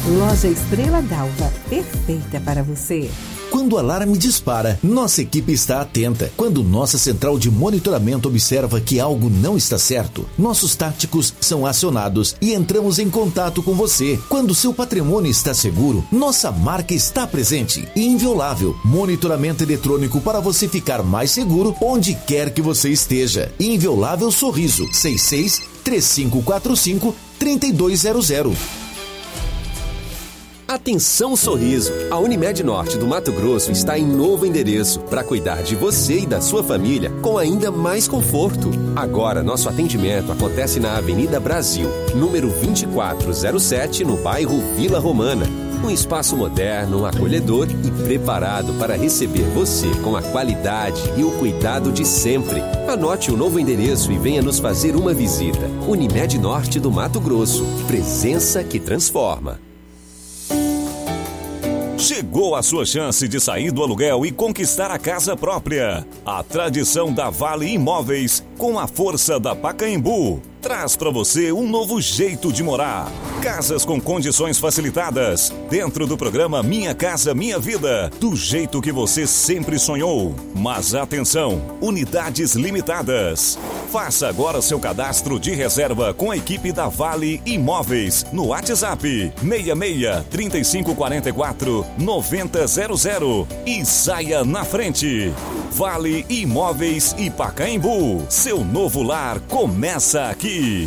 Loja Estrela Dalva, perfeita para você. Quando o alarme dispara, nossa equipe está atenta. Quando nossa central de monitoramento observa que algo não está certo, nossos táticos são acionados e entramos em contato com você. Quando seu patrimônio está seguro, nossa marca está presente e inviolável. Monitoramento eletrônico para você ficar mais seguro onde quer que você esteja. Inviolável Sorriso, 66-3545-3200. Atenção Sorriso! A Unimed Norte do Mato Grosso está em novo endereço para cuidar de você e da sua família com ainda mais conforto. Agora, nosso atendimento acontece na Avenida Brasil, número 2407, no bairro Vila Romana. Um espaço moderno, acolhedor e preparado para receber você com a qualidade e o cuidado de sempre. Anote o novo endereço e venha nos fazer uma visita. Unimed Norte do Mato Grosso. Presença que transforma. Chegou a sua chance de sair do aluguel e conquistar a casa própria. A tradição da Vale Imóveis, com a força da Pacaembu, traz para você um novo jeito de morar. Casas com condições facilitadas, dentro do programa Minha Casa Minha Vida, do jeito que você sempre sonhou. Mas atenção, unidades limitadas. Faça agora seu cadastro de reserva com a equipe da Vale Imóveis no WhatsApp 66 3544 9000 e saia na frente. Vale Imóveis e Pacaembu, seu novo lar começa aqui.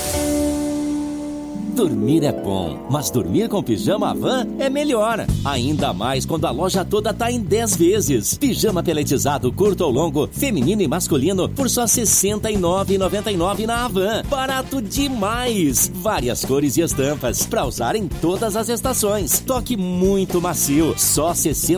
Dormir é bom, mas dormir com pijama Havan é melhor. Ainda mais quando a loja toda tá em 10 vezes. Pijama peletizado curto ou longo, feminino e masculino, por só R$ 69,99 na Havan. Barato demais! Várias cores e estampas, pra usar em todas as estações. Toque muito macio, só R$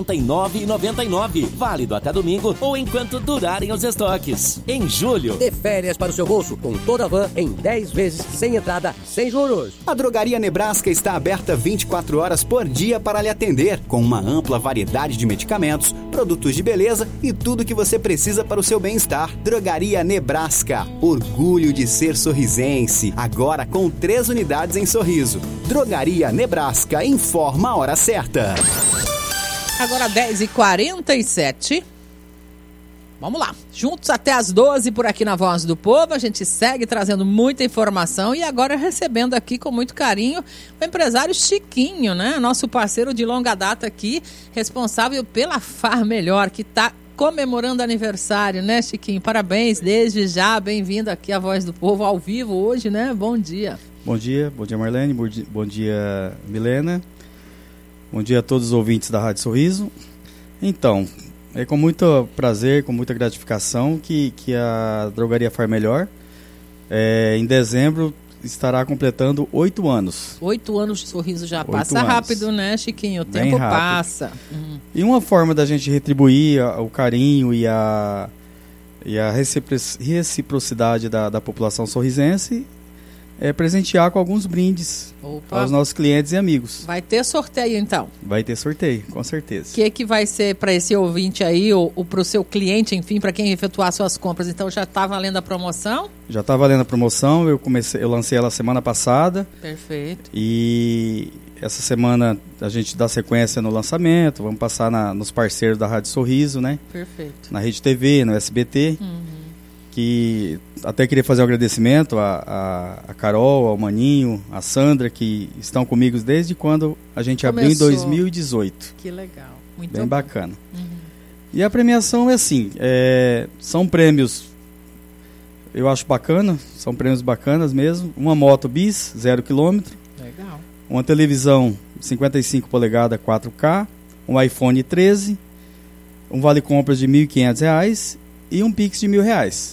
69,99. Válido até domingo ou enquanto durarem os estoques. Em julho, dê férias para o seu bolso com toda a Havan em 10 vezes, sem entrada, sem juros. A Drogaria Nebraska está aberta 24 horas por dia para lhe atender, com uma ampla variedade de medicamentos, produtos de beleza e tudo que você precisa para o seu bem-estar. Drogaria Nebraska, orgulho de ser sorrisense, agora com 3 unidades em Sorriso. Drogaria Nebraska, informa a hora certa. Agora 10h47. Vamos lá, juntos até as 12 por aqui na Voz do Povo, a gente segue trazendo muita informação e agora recebendo aqui com muito carinho o empresário Chiquinho, né? Nosso parceiro de longa data aqui, responsável pela Far Melhor, que está comemorando aniversário, né, Chiquinho? Parabéns desde já, bem-vindo aqui à Voz do Povo ao vivo hoje, né? Bom dia. Bom dia Marlene, bom dia Milena, bom dia a todos os ouvintes da Rádio Sorriso. Então, é com muito prazer, com muita gratificação que a Drogaria Far Melhor, em dezembro, estará completando 8 anos. 8 anos de Sorriso já passa rápido, né, Chiquinho? O tempo passa. Uhum. E uma forma da gente retribuir o carinho e a reciprocidade da população sorrisense é presentear com alguns brindes aos nossos clientes e amigos. Vai ter sorteio, então? Vai ter sorteio, com certeza. O que vai ser para esse ouvinte aí, ou para o seu cliente, enfim, para quem efetuar suas compras? Então, já está valendo a promoção? Já está valendo a promoção, eu lancei ela semana passada. Perfeito. E essa semana a gente dá sequência no lançamento, vamos passar nos parceiros da Rádio Sorriso, né? Perfeito. Na Rede TV, no SBT. Que até queria fazer um agradecimento a Carol, ao Maninho, a Sandra, que estão comigo desde quando a gente abriu em 2018. Que legal, muito bem bacana. E a premiação é assim, são prêmios, eu acho bacana, são prêmios bacanas mesmo. Uma moto bis, 0 km. Legal. Uma televisão 55 polegadas 4K, um iPhone 13, um vale compras de R$ 1.500 e um Pix de R$ 1.000.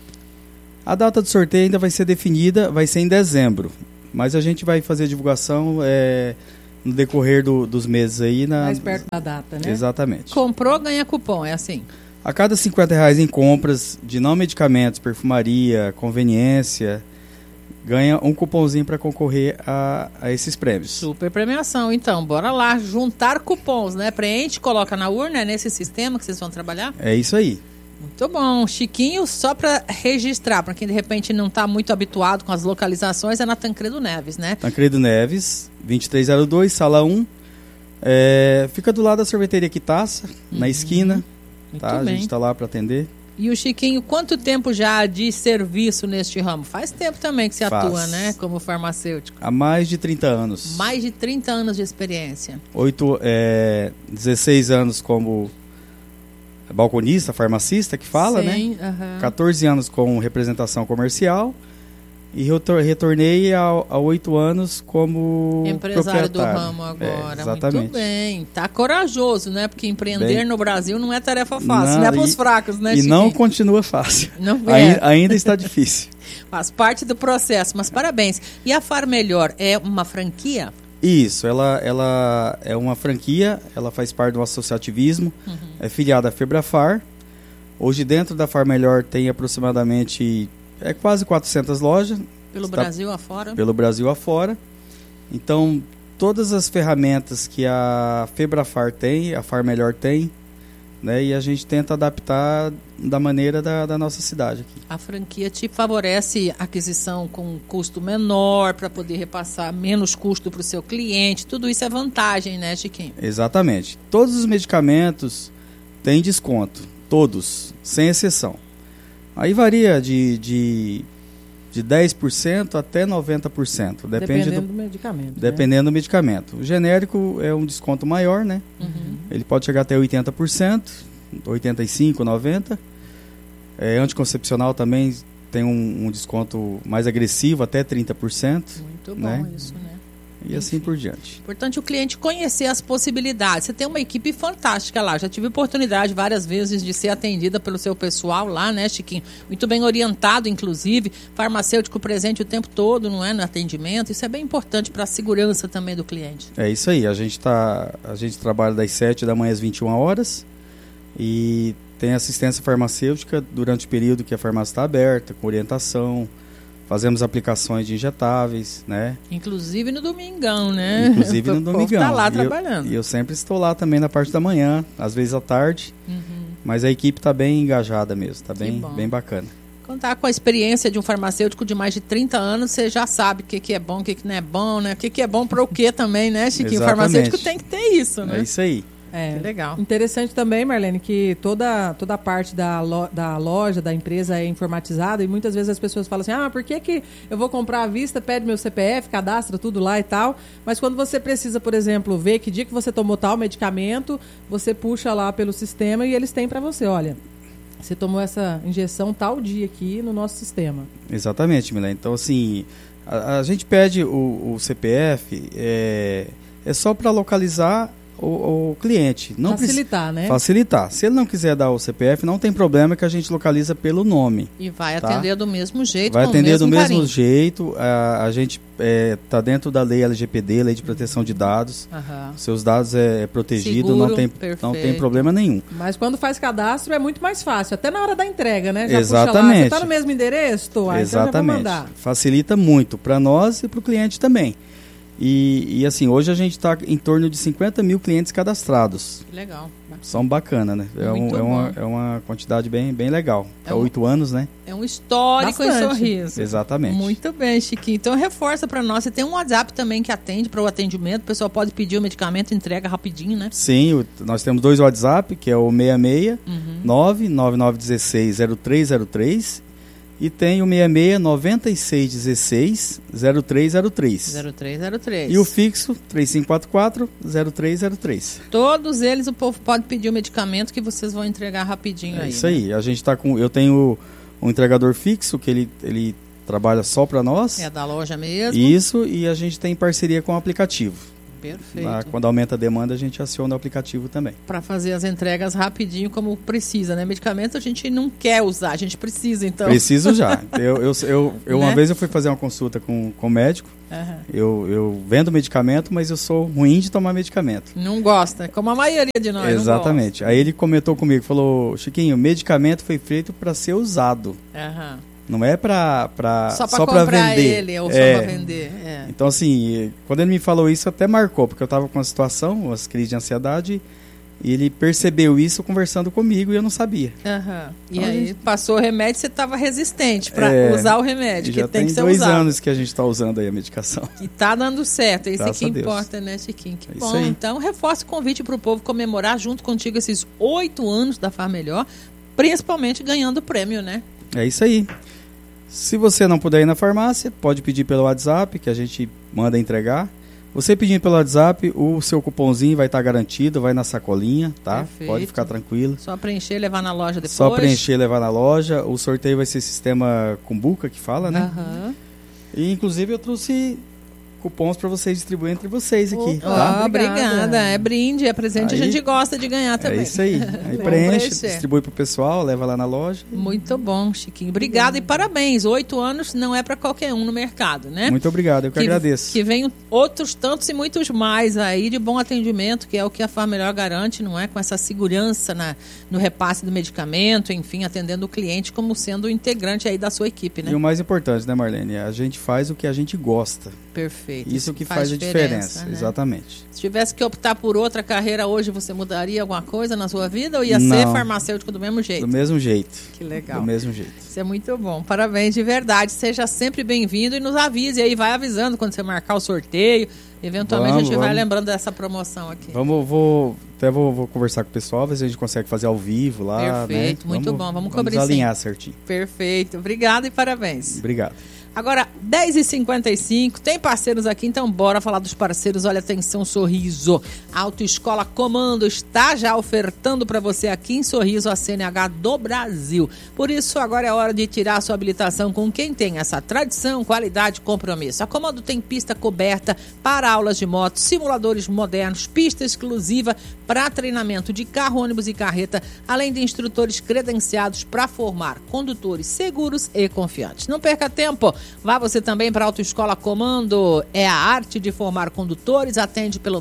A data do sorteio ainda vai ser definida, vai ser em dezembro, mas a gente vai fazer a divulgação no decorrer dos meses aí. Mais perto da data, né? Exatamente. Comprou, ganha cupom, é assim? A cada R$ 50 em compras de não medicamentos, perfumaria, conveniência, ganha um cupomzinho para concorrer a esses prêmios. Super premiação, então. Bora lá, juntar cupons, né? Preenche, coloca na urna, é nesse sistema que vocês vão trabalhar? É isso aí. Muito bom. Chiquinho, só para registrar, para quem de repente não está muito habituado com as localizações, é na Tancredo Neves, né? Tancredo Neves, 2302, sala 1. Fica do lado da sorveteria Quitaça, na esquina. Tá? A gente está lá para atender. E o Chiquinho, quanto tempo já de serviço neste ramo? Faz tempo também que você atua, né? Como farmacêutico. Há mais de 30 anos. Mais de 30 anos de experiência. 16 anos como balconista, farmacista, que fala, Sim, né? 14 anos com representação comercial. E retornei há 8 anos como empresário do ramo agora. Exatamente. Muito bem. Tá corajoso, né? Porque empreender no Brasil não é tarefa fácil. Não é para os fracos, né, E Chiquinho? não continua fácil. Não é. Ainda está difícil. Faz parte do processo, mas parabéns. E a Far Melhor é uma franquia? Isso, ela é uma franquia, ela faz parte do associativismo, é filiada à Febrafar. Hoje dentro da Far Melhor tem aproximadamente quase 400 lojas. Pelo Brasil afora? Pelo Brasil afora. Então, todas as ferramentas que a Febrafar tem, a Far Melhor tem, né? E a gente tenta adaptar da maneira da nossa cidade aqui. A franquia te favorece aquisição com custo menor, para poder repassar menos custo para o seu cliente. Tudo isso é vantagem, né, Chiquinho? Exatamente. Todos os medicamentos têm desconto. Todos, sem exceção. Aí varia de 10% até 90%. Dependendo do medicamento. Dependendo do medicamento. O genérico é um desconto maior, né? Ele pode chegar até 80%, 85%, 90%. Anticoncepcional também tem um desconto mais agressivo, até 30%. Muito bom, né? Isso, né? E assim por diante. Importante o cliente conhecer as possibilidades. Você tem uma equipe fantástica lá. Já tive oportunidade várias vezes de ser atendida pelo seu pessoal lá, né, Chiquinho? Muito bem orientado, inclusive. Farmacêutico presente o tempo todo, não é? No atendimento. Isso é bem importante para a segurança também do cliente. É isso aí. A gente trabalha das 7 da manhã às 21 horas. E tem assistência farmacêutica durante o período que a farmácia está aberta, com orientação. Fazemos aplicações de injetáveis, né? Inclusive no domingão, né? Inclusive no domingão. Está lá trabalhando. E eu sempre estou lá também na parte da manhã, às vezes à tarde. Mas a equipe está bem engajada mesmo, está bem bacana. Contar com a experiência de um farmacêutico de mais de 30 anos, você já sabe o que é bom, o que não é bom, né? O que é bom para o quê também, né, Chiquinho? O farmacêutico tem que ter isso, né? É isso aí. Que legal. Interessante também, Marlene, que toda a parte da loja, da empresa é informatizada e muitas vezes as pessoas falam assim, por que eu vou comprar à vista, pede meu CPF, cadastra tudo lá e tal, mas quando você precisa, por exemplo, ver que dia que você tomou tal medicamento, você puxa lá pelo sistema e eles têm para você, olha, você tomou essa injeção tal dia aqui no nosso sistema. Exatamente, Milena. Então, assim, a gente pede o CPF, é só para localizar o cliente. Não facilitar, né? Facilitar. Se ele não quiser dar o CPF, não tem problema que a gente localiza pelo nome. E vai atender do mesmo jeito, vai atender do mesmo carinho. jeito. A gente está dentro da lei LGPD, Lei de Proteção de Dados. Seus dados é protegido, Seguro, não tem problema nenhum. Mas quando faz cadastro é muito mais fácil, até na hora da entrega, né? Já Exatamente. puxa lá, você está no mesmo endereço? Exatamente. Então já vou mandar. Facilita muito para nós e para o cliente também. E assim, hoje a gente está em torno de 50 mil clientes cadastrados. Que legal. São bacana, né? É uma quantidade bem legal. Há 8 anos, né? É um histórico em Sorriso. Exatamente. Muito bem, Chiquinho. Então reforça para nós. Você tem um WhatsApp também que atende para o atendimento. O pessoal pode pedir o medicamento, entrega rapidinho, né? Sim, nós temos 2 WhatsApp, que é o 66 99916 0303 e tem o 66 9616 0303. 0303. E o fixo 3544 0303. Todos eles o povo pode pedir o medicamento que vocês vão entregar rapidinho aí. Isso aí. A gente eu tenho um entregador fixo que ele trabalha só para nós. É da loja mesmo. Isso, e a gente tem parceria com o aplicativo. Perfeito. Quando aumenta a demanda, a gente aciona o aplicativo também. Para fazer as entregas rapidinho, como precisa, né? Medicamento a gente não quer usar, a gente precisa, então. Preciso já. Uma vez eu fui fazer uma consulta com o médico. Eu vendo medicamento, mas eu sou ruim de tomar medicamento. Não gosta, como a maioria de nós. Exatamente. Aí ele comentou comigo, falou, Chiquinho, medicamento foi feito para ser usado. Não é só para vender. Ele, ou só para vender. Então, assim, quando ele me falou isso, até marcou, porque eu estava com uma situação, umas crises de ansiedade, E ele percebeu isso conversando comigo e eu não sabia. Uhum. E Então, aí passou o remédio, você estava resistente para usar o remédio, que tem que ser usado. Já tem 2 anos que a gente está usando aí a medicação. E tá dando certo, é isso Graças que a Deus. importa, né, Chiquinho? Que bom. Isso aí. Então, reforça o convite para o povo comemorar junto contigo esses 8 anos da Far Melhor, principalmente ganhando o prêmio, né? É isso aí. Se você não puder ir na farmácia, pode pedir pelo WhatsApp, que a gente manda entregar. Você pedindo pelo WhatsApp, o seu cupomzinho vai estar garantido, vai na sacolinha, tá? Perfeito. Pode ficar tranquilo. Só preencher e levar na loja depois. Só preencher e levar na loja. O sorteio vai ser sistema Cumbuca, que fala, né? Uhum. E inclusive eu trouxe cupons para vocês distribuir entre vocês aqui. Tá? Obrigada. É brinde, é presente, aí, a gente gosta de ganhar também. É isso aí. Aí preenche, distribui pro pessoal, leva lá na loja. Muito bom, Chiquinho. Obrigada e parabéns. 8 anos não é para qualquer um no mercado, né? Muito obrigado, eu que agradeço. Que venham outros tantos e muitos mais aí de bom atendimento, que é o que a Far Melhor garante, não é? Com essa segurança no repasse do medicamento, enfim, atendendo o cliente como sendo integrante aí da sua equipe, né? E o mais importante, né, Marlene? A gente faz o que a gente gosta. Perfeito. Isso que faz a diferença, né? Exatamente. Se tivesse que optar por outra carreira hoje, você mudaria alguma coisa na sua vida ou ia ser farmacêutico do mesmo jeito? Do mesmo jeito. Que legal. Do mesmo jeito. Isso é muito bom. Parabéns de verdade. Seja sempre bem-vindo e nos avise aí, vai avisando quando você marcar o sorteio. Eventualmente a gente vai lembrando dessa promoção aqui. Vou conversar com o pessoal, ver se a gente consegue fazer ao vivo lá. Perfeito, né? Muito bom. Vamos cobrir alinhar certinho. Perfeito. Obrigado e parabéns. Obrigado. Agora, 10h55, tem parceiros aqui, então bora falar dos parceiros. Olha, atenção, Sorriso. A Autoescola Comando está já ofertando para você aqui em Sorriso a CNH do Brasil. Por isso, agora é hora de tirar a sua habilitação com quem tem essa tradição, qualidade e compromisso. A Comando tem pista coberta para aulas de moto, simuladores modernos, pista exclusiva para treinamento de carro, ônibus e carreta, além de instrutores credenciados para formar condutores seguros e confiantes. Não perca tempo. Vá você também para a Autoescola Comando. É a arte de formar condutores. Atende pelo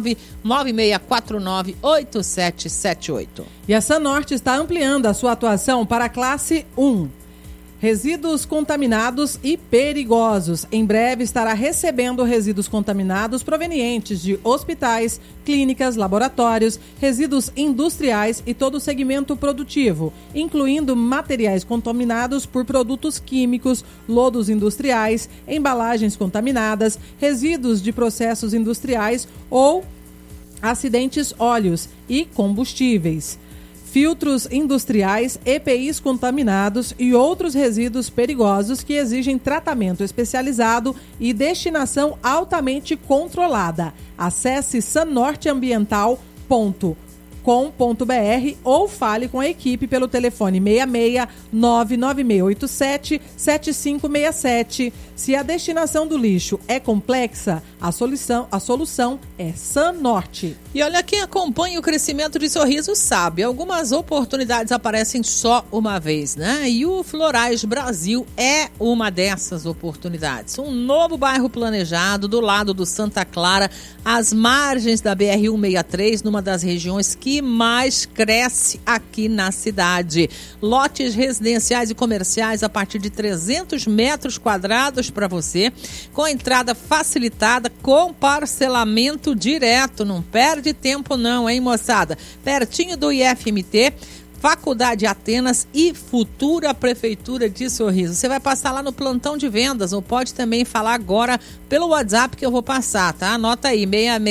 996498778. E a Sanorte está ampliando a sua atuação para a classe 1. Resíduos contaminados e perigosos. Em breve estará recebendo resíduos contaminados provenientes de hospitais, clínicas, laboratórios, resíduos industriais e todo o segmento produtivo, incluindo materiais contaminados por produtos químicos, lodos industriais, embalagens contaminadas, resíduos de processos industriais ou acidentes óleos e combustíveis, filtros industriais, EPIs contaminados e outros resíduos perigosos que exigem tratamento especializado e destinação altamente controlada. Acesse sanorteambiental.com.br ou fale com a equipe pelo telefone 66 99687 7567. Se a destinação do lixo é complexa, a solução é Sanorte. E olha, quem acompanha o crescimento de Sorriso sabe, algumas oportunidades aparecem só uma vez, né? E o Florais Brasil é uma dessas oportunidades. Um novo bairro planejado do lado do Santa Clara, às margens da BR-163, numa das regiões que mais cresce aqui na cidade. Lotes residenciais e comerciais a partir de 300 metros quadrados para você, com entrada facilitada, com parcelamento direto. Não perde tempo não, hein, moçada? Pertinho do IFMT, Faculdade Atenas e futura Prefeitura de Sorriso. Você vai passar lá no plantão de vendas ou pode também falar agora pelo WhatsApp que eu vou passar, tá? Anota aí,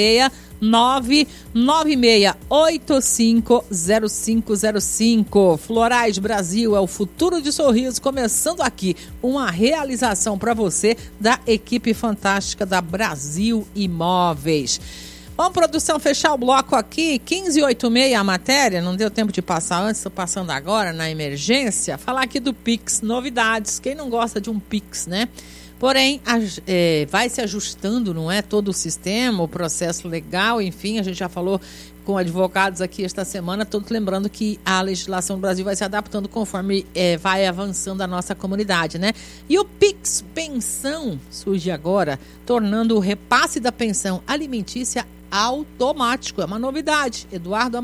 66996850505. Florais Brasil é o futuro de Sorriso, começando aqui. Uma realização para você da equipe fantástica da Brasil Imóveis. Vamos, produção, fechar o bloco aqui, 15h86 a matéria, não deu tempo de passar antes, estou passando agora na emergência, falar aqui do Pix, novidades, quem não gosta de um Pix, né? Porém, vai se ajustando, não é, todo o sistema, o processo legal, enfim, a gente já falou com advogados aqui esta semana, todos lembrando que a legislação do Brasil vai se adaptando conforme vai avançando a nossa comunidade, né? E o Pix Pensão surge agora, tornando o repasse da pensão alimentícia automático. É uma novidade. Eduardo